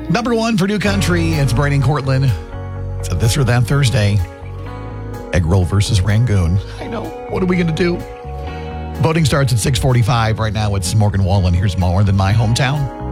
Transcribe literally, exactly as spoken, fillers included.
Number one for New Country, it's Brady and Cortland. It's a This or That Thursday. Egg roll versus Rangoon. I know. What are we going to do? Voting starts at six forty-five. Right now, it's Morgan Wallen. Here's More Than My Hometown.